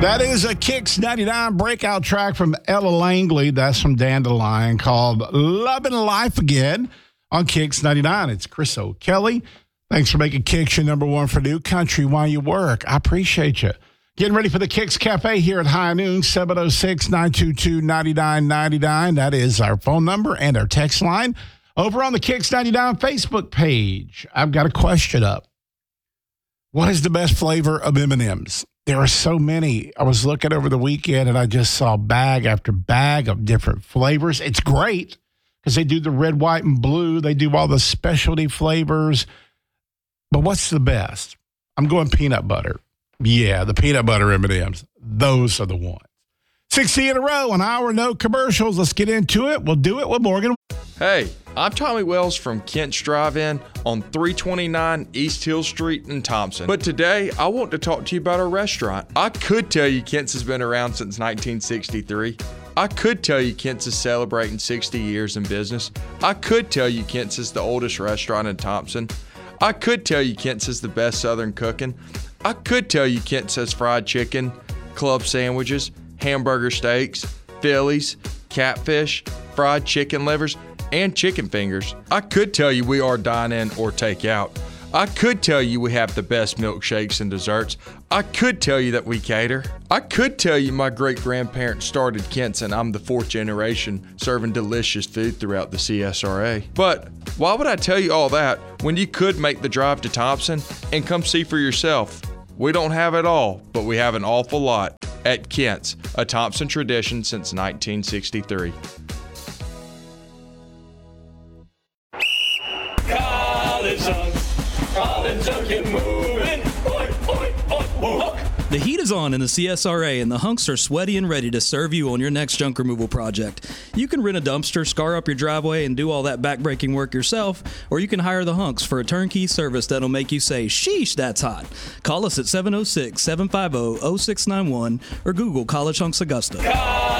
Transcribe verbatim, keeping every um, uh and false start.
That is a Kicks ninety-nine breakout track from Ella Langley. That's from Dandelion, called Lovin' Life Again on Kicks ninety-nine. It's Chris O'Kelly. Thanks for making Kicks your number one for new country while you work. I appreciate you. Getting ready for the Kicks Cafe here at High Noon, seven oh six, nine two two, nine nine nine nine. That is our phone number and our text line. Over on the Kicks ninety-nine Facebook page, I've got a question up. What is the best flavor of M and M's? There are so many. I was looking over the weekend, and I just saw bag after bag of different flavors. It's great because they do the red, white, and blue. They do all the specialty flavors. But what's the best? I'm going peanut butter. Yeah, the peanut butter M and M's. Those are the ones. sixty in a row, an hour, no commercials. Let's get into it. We'll do it with Morgan. Hey, I'm Tommy Wells from Kent's Drive-In on three twenty-nine East Hill Street in Thompson. But today, I want to talk to you about our restaurant. I could tell you Kent's has been around since nineteen sixty-three. I could tell you Kent's is celebrating sixty years in business. I could tell you Kent's is the oldest restaurant in Thompson. I could tell you Kent's is the best Southern cooking. I could tell you Kent's has fried chicken, club sandwiches, hamburger steaks, Phillies, catfish, fried chicken livers, and chicken fingers. I could tell you we are dine-in or take-out. I could tell you we have the best milkshakes and desserts. I could tell you that we cater. I could tell you my great-grandparents started Kent's and I'm the fourth generation serving delicious food throughout the C S R A. But why would I tell you all that when you could make the drive to Thompson and come see for yourself? We don't have it all, but we have an awful lot at Kent's, a Thompson tradition since nineteen sixty-three. The heat is on in the C S R A, and the hunks are sweaty and ready to serve you on your next junk removal project. You can rent a dumpster, scar up your driveway, and do all that backbreaking work yourself, or you can hire the hunks for a turnkey service that'll make you say, sheesh, that's hot. Call us at seven oh six, seven five oh, oh six nine one or Google College Hunks Augusta.